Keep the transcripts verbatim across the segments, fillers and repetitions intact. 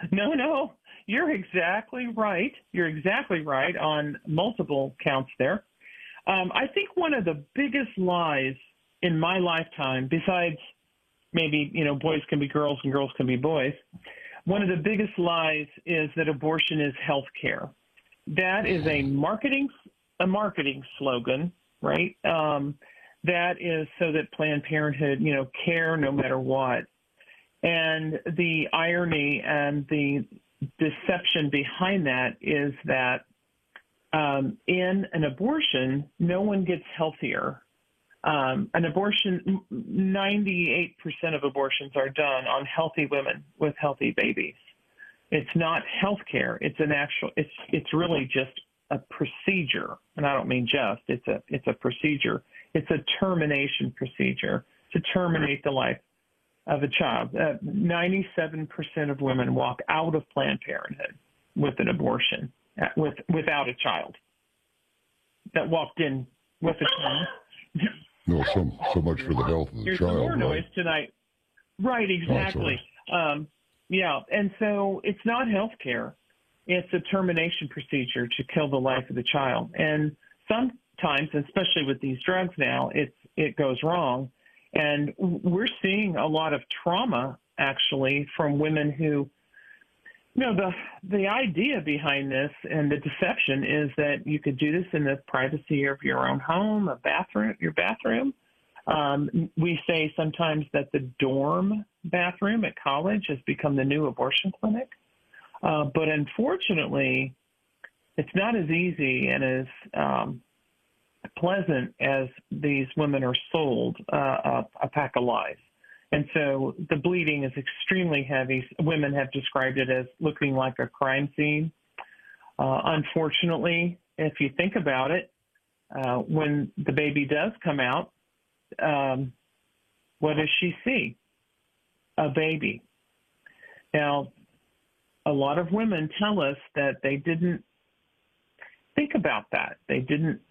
No, no, you're exactly right. You're exactly right on multiple counts there. Um, I think one of the biggest lies in my lifetime, besides maybe, you know, boys can be girls and girls can be boys, one of the biggest lies is that abortion is health care. That is a marketing a marketing slogan, right? Um, that is so that Planned Parenthood, you know, care no matter what. And the irony and the deception behind that is that um, in an abortion, no one gets healthier. Um, an abortion, ninety-eight percent of abortions are done on healthy women with healthy babies. It's not health care. It's an actual, it's, it's really just a procedure. And I don't mean just, it's a, it's a procedure. It's a termination procedure to terminate the life of a child. Uh, ninety-seven percent of women walk out of Planned Parenthood with an abortion, uh, with, without a child that walked in with a child. No, so, so much for the health of the There's child. There's more right? noise tonight. Right, exactly. Oh, um, yeah, and so it's not health care. It's a termination procedure to kill the life of the child. And sometimes, especially with these drugs now, it's, it goes wrong. And we're seeing a lot of trauma, actually, from women who, you know, the the idea behind this and the deception is that you could do this in the privacy of your own home, a bathroom, your bathroom. Um, we say sometimes that the dorm bathroom at college has become the new abortion clinic. Uh, but unfortunately, it's not as easy and as um, pleasant as these women are sold uh, a, a pack of lies. And so the bleeding is extremely heavy. Women have described it as looking like a crime scene. Uh, unfortunately, if you think about it, uh, when the baby does come out, um, what does she see? A baby. Now, a lot of women tell us that they didn't think about that. They didn't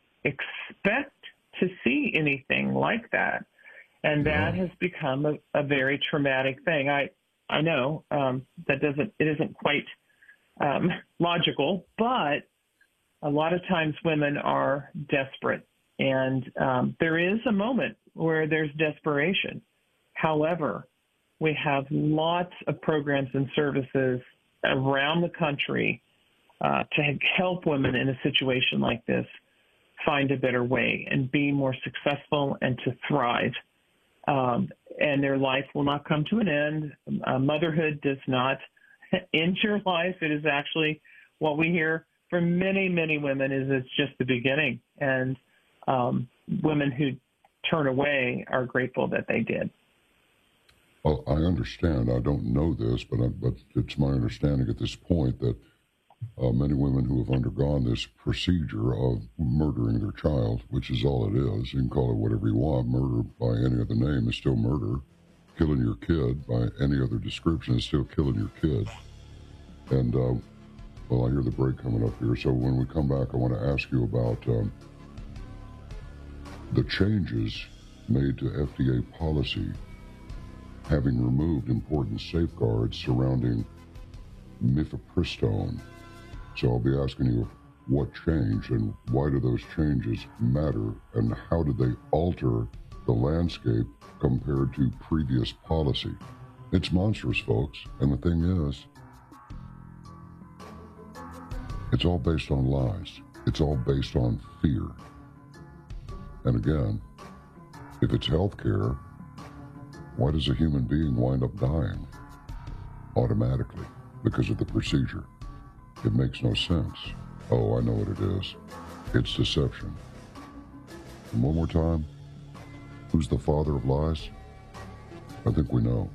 expect to see anything like that. And that has become a, a very traumatic thing. I, I know um, that doesn't, it isn't quite um, logical, but a lot of times women are desperate. And um, there is a moment where there's desperation. However, we have lots of programs and services around the country uh, to help women in a situation like this find a better way and be more successful and to thrive. Um, and their life will not come to an end. Uh, motherhood does not end your life. It is actually what we hear from many, many women is it's just the beginning. And um, women who turn away are grateful that they did. Well, I understand. I don't know this, but I, but it's my understanding at this point that uh, many women who have undergone this procedure of murdering their child, which is all it is, you can call it whatever you want, murder by any other name is still murder. Killing your kid by any other description is still killing your kid. And, uh, well, I hear the break coming up here. So when we come back, I want to ask you about um, the changes made to F D A policy having removed important safeguards surrounding mifepristone. So I'll be asking you what changed and why do those changes matter and how did they alter the landscape compared to previous policy? It's monstrous, folks. And the thing is, it's all based on lies. It's all based on fear. And again, if it's healthcare, why does a human being wind up dying automatically because of the procedure? It makes no sense. Oh, I know what it is. It's deception. And one more time, who's the father of lies? I think we know.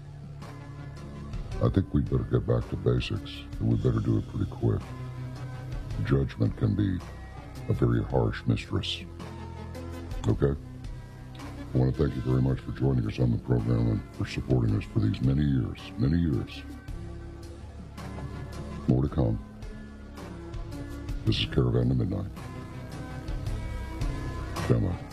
I think we'd better get back to basics, and we better do it pretty quick. Judgment can be a very harsh mistress. Okay? I want to thank you very much for joining us on the program and for supporting us for these many years, many years. More to come. This is Caravan to Midnight. Come on.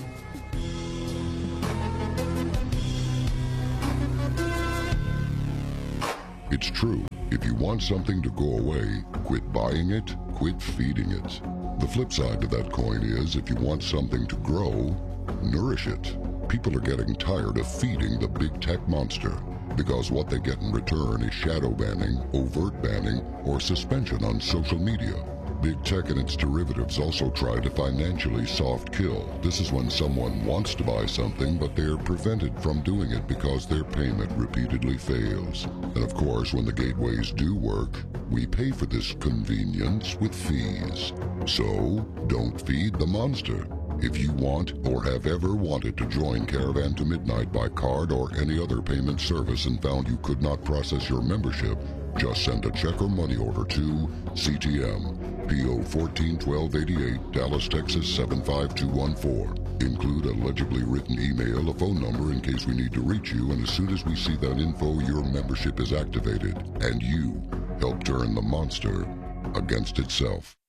It's true. If you want something to go away, quit buying it, quit feeding it. The flip side to that coin is, if you want something to grow, nourish it. People are getting tired of feeding the big tech monster, because what they get in return is shadow banning, overt banning, or suspension on social media. Big tech and its derivatives also try to financially soft kill. This is when someone wants to buy something, but they're prevented from doing it because their payment repeatedly fails. And of course, when the gateways do work, we pay for this convenience with fees. So, don't feed the monster. If you want or have ever wanted to join Caravan to Midnight by card or any other payment service and found you could not process your membership, just send a check or money order to C T M, P O fourteen twelve eighty-eight, Dallas, Texas seven five two one four. Include a legibly written email, a phone number in case we need to reach you, and as soon as we see that info, your membership is activated, and you help turn the monster against itself.